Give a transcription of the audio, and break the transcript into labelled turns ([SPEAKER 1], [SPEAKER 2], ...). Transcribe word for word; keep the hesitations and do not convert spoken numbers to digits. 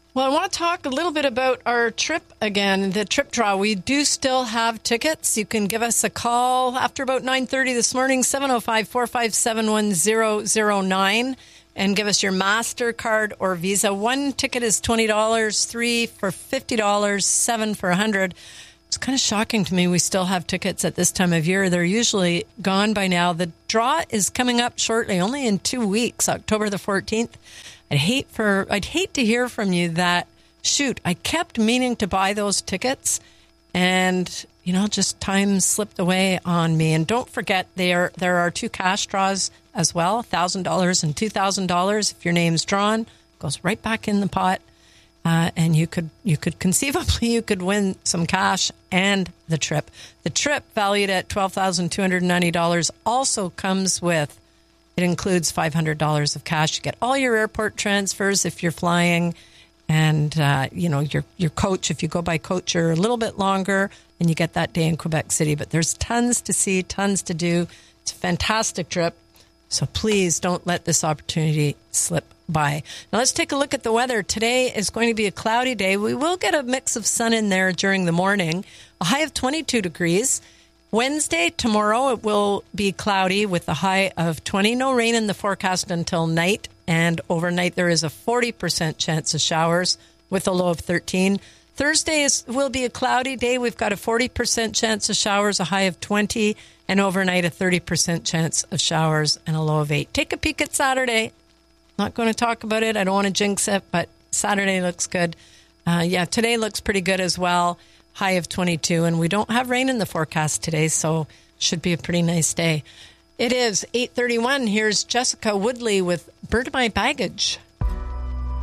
[SPEAKER 1] Well, I want to talk a little bit about our trip again, the trip draw. We do still have tickets. You can give us a call after about nine thirty this morning, seven oh five, four five seven, one oh oh nine, and give us your MasterCard or Visa. One ticket is twenty dollars, three for fifty dollars, seven for one hundred dollars. It's kind of shocking to me we still have tickets at this time of year. They're usually gone by now. The draw is coming up shortly, only in two weeks, October the fourteenth. I'd hate for I'd hate to hear from you that, shoot, I kept meaning to buy those tickets and, you know, just time slipped away on me. And don't forget, there there are two cash draws as well, one thousand dollars and two thousand dollars. If your name's drawn, goes right back in the pot. Uh, and you could you could conceivably you could win some cash and the trip. The trip, valued at twelve thousand two hundred ninety dollars, also comes with, it includes five hundred dollars of cash. You get all your airport transfers if you're flying, and uh, you know your your coach. If you go by coach, you're a little bit longer, and you get that day in Quebec City. But there's tons to see, tons to do. It's a fantastic trip. So please don't let this opportunity slip by. Now let's take a look at the weather. Today is going to be a cloudy day. We will get a mix of sun in there during the morning. A high of twenty-two degrees. Wednesday, tomorrow, it will be cloudy with a high of twenty. No rain in the forecast until night. And overnight, there is a forty percent chance of showers with a low of thirteen. Thursday is, will be a cloudy day. We've got a forty percent chance of showers, a high of twenty. And overnight, a thirty percent chance of showers and a low of eight. Take a peek at Saturday. Not going to talk about it. I don't want to jinx it, but Saturday looks good. Uh, yeah, today looks pretty good as well. High of twenty-two, and we don't have rain in the forecast today, so should be a pretty nice day. It is eight thirty-one. Here's Jessica Woodley with Burn My Baggage.